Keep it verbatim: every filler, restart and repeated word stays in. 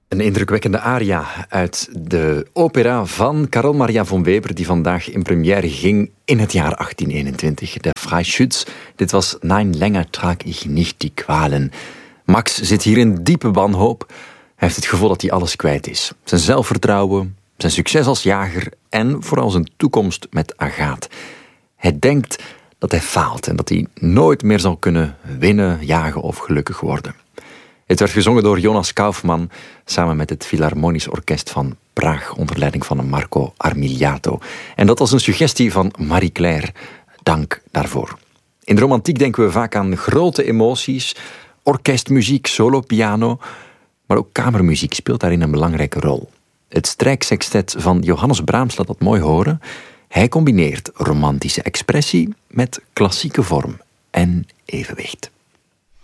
Een indrukwekkende aria uit de opera van Karl Maria von Weber, die vandaag in première ging in het jaar achttien eenentwintig. De Freischütz. Dit was Nein, länger trag ich nicht die Qualen. Max zit hier in diepe wanhoop. Hij heeft het gevoel dat hij alles kwijt is. Zijn zelfvertrouwen, zijn succes als jager en vooral zijn toekomst met Agathe. Hij denkt dat hij faalt en dat hij nooit meer zal kunnen winnen, jagen of gelukkig worden. Het werd gezongen door Jonas Kaufmann samen met het Philharmonisch Orkest van Praag onder leiding van Marco Armigliato. En dat was een suggestie van Marie Claire. Dank daarvoor. In de romantiek denken we vaak aan grote emoties, orkestmuziek, solopiano, maar ook kamermuziek speelt daarin een belangrijke rol. Het strijksextet van Johannes Brahms laat dat mooi horen. Hij combineert romantische expressie met klassieke vorm en evenwicht.